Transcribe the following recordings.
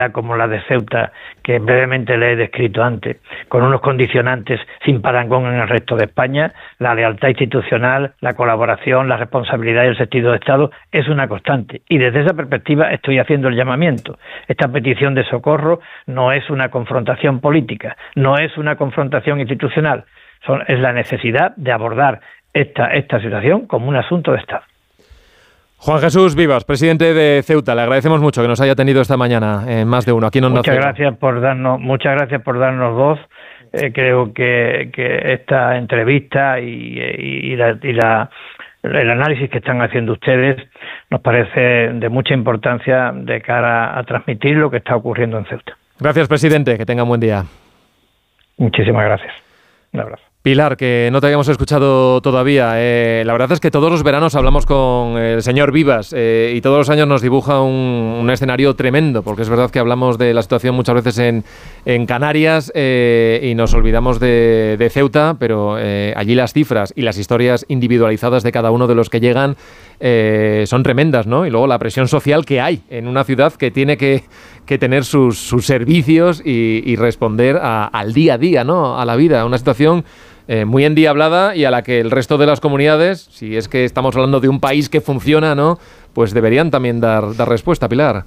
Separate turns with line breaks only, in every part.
como la de Ceuta, que brevemente le he descrito antes, con unos condicionantes sin parangón en el resto de España, la lealtad institucional, la colaboración, la responsabilidad y el sentido de Estado es una constante. Y desde esa perspectiva estoy haciendo el llamamiento. Esta petición de socorro no es una confrontación política, no es una confrontación institucional, es la necesidad de abordar esta situación como un asunto de Estado.
Juan Jesús Vivas, presidente de Ceuta, le agradecemos mucho que nos haya tenido esta mañana en Más de Uno, aquí en Onda Cero.
Muchas gracias por darnos voz. Creo que esta entrevista y el análisis que están haciendo ustedes nos parece de mucha importancia de cara a transmitir lo que está ocurriendo en Ceuta.
Gracias, presidente, que tenga un buen día.
Muchísimas gracias. Un abrazo.
Pilar, que no te habíamos escuchado todavía. La verdad es que todos los veranos hablamos con el señor Vivas y todos los años nos dibuja un escenario tremendo, porque es verdad que hablamos de la situación muchas veces en Canarias y nos olvidamos de Ceuta, pero allí las cifras y las historias individualizadas de cada uno de los que llegan son tremendas, ¿no? Y luego la presión social que hay en una ciudad que tiene que tener sus servicios y responder al día a día, ¿no? A la vida, una situación muy endiablada y a la que el resto de las comunidades, si es que estamos hablando de un país que funciona, ¿no?, pues deberían también dar respuesta, Pilar.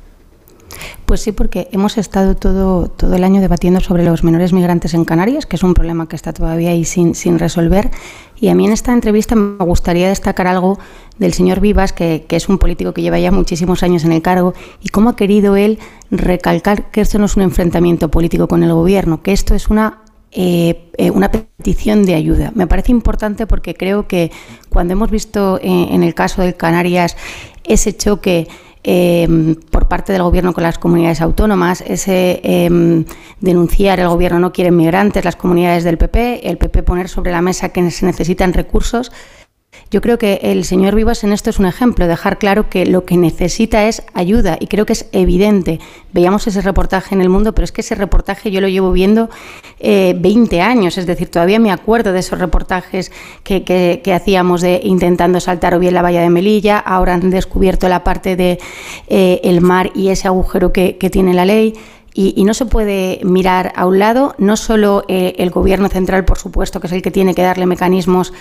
Pues sí, porque hemos estado todo el año debatiendo sobre los menores migrantes en Canarias, que es un problema que está todavía ahí sin resolver. Y a mí en esta entrevista me gustaría destacar algo del señor Vivas, que es un político que lleva ya muchísimos años en el cargo, y cómo ha querido él recalcar que esto no es un enfrentamiento político con el gobierno, que esto es una petición de ayuda. Me parece importante porque creo que cuando hemos visto en el caso de Canarias ese choque por parte del gobierno con las comunidades autónomas, ese denunciar el gobierno no quiere migrantes, las comunidades del PP, el PP poner sobre la mesa que se necesitan recursos. Yo creo que el señor Vivas en esto es un ejemplo, dejar claro que lo que necesita es ayuda, y creo que es evidente. Veíamos ese reportaje en El Mundo, pero es que ese reportaje yo lo llevo viendo 20 años, es decir, todavía me acuerdo de esos reportajes que hacíamos de intentando saltar o bien la valla de Melilla. Ahora han descubierto la parte de el mar y ese agujero que tiene la ley. Y no se puede mirar a un lado, no solo el gobierno central, por supuesto, que es el que tiene que darle mecanismos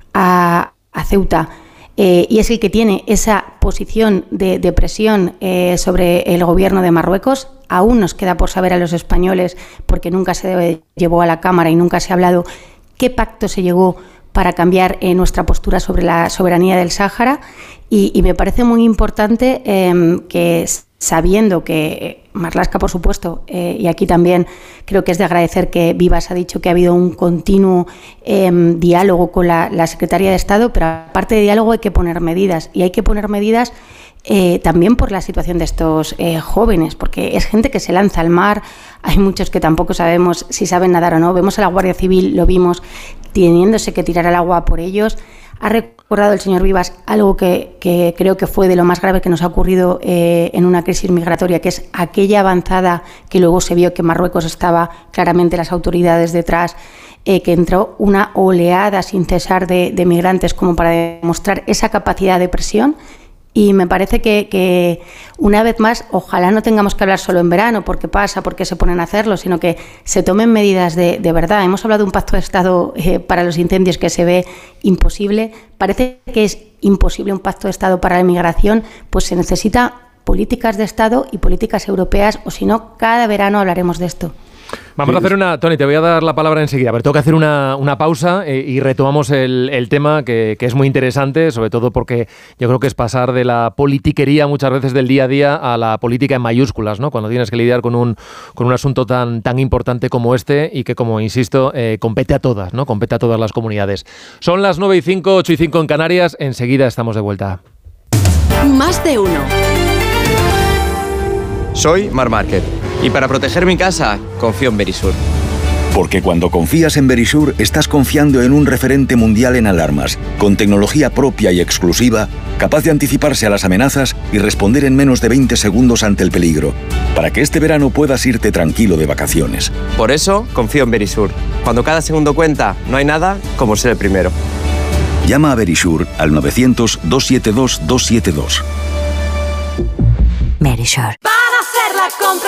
a Ceuta, y es el que tiene esa posición de presión sobre el gobierno de Marruecos. Aún nos queda por saber a los españoles, porque nunca se llevó a la Cámara y nunca se ha hablado qué pacto se llegó para cambiar nuestra postura sobre la soberanía del Sáhara, y me parece muy importante que, sabiendo que Marlaska, por supuesto, y aquí también creo que es de agradecer que Vivas ha dicho que ha habido un continuo diálogo con la Secretaría de Estado, pero aparte de diálogo hay que poner medidas, y hay que poner medidas también por la situación de estos jóvenes, porque es gente que se lanza al mar. Hay muchos que tampoco sabemos si saben nadar o no. Vemos a la Guardia Civil, lo vimos, teniéndose que tirar al agua por ellos. Ha recordado el señor Vivas algo que creo que fue de lo más grave que nos ha ocurrido en una crisis migratoria, que es aquella avanzada que luego se vio que Marruecos estaba claramente las autoridades detrás, que entró una oleada sin cesar de migrantes como para demostrar esa capacidad de presión. Y me parece que una vez más, ojalá no tengamos que hablar solo en verano, porque pasa, porque se ponen a hacerlo, sino que se tomen medidas de verdad. Hemos hablado de un pacto de Estado para los incendios que se ve imposible. Parece que es imposible un pacto de Estado para la inmigración, pues se necesita políticas de Estado y políticas europeas, o si no, cada verano hablaremos de esto.
Vamos a hacer Tony, te voy a dar la palabra enseguida, pero tengo que hacer una pausa y retomamos el tema que es muy interesante, sobre todo porque yo creo que es pasar de la politiquería muchas veces del día a día a la política en mayúsculas, ¿no? Cuando tienes que lidiar con un asunto tan importante como este y que, como insisto, compete a todas, ¿no? Compete a todas las comunidades. Son las 9:05, 8:05 en Canarias, enseguida estamos de vuelta.
Más de uno.
Soy Marc Márquez y para proteger mi casa confío en Verisur.
Porque cuando confías en Verisur estás confiando en un referente mundial en alarmas, con tecnología propia y exclusiva, capaz de anticiparse a las amenazas y responder en menos de 20 segundos ante el peligro, para que este verano puedas irte tranquilo de vacaciones.
Por eso confío en Verisur. Cuando cada segundo cuenta, no hay nada como ser el primero.
Llama a Verisur al 900-272-272.
Verisur. hacer la compra.